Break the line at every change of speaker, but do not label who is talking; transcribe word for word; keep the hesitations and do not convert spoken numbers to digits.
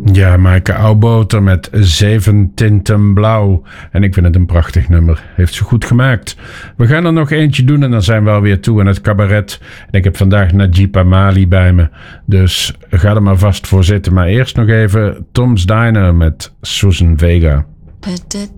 Ja, Maaike Auwboter met Zeven Tinten Blauw. En ik vind het een prachtig nummer. Heeft ze goed gemaakt. We gaan er nog eentje doen en dan zijn we alweer toe aan het cabaret. En ik heb vandaag Najib Amali bij me. Dus ga er maar vast voor zitten. Maar eerst nog even Tom's Diner met Susan Vega.
Put the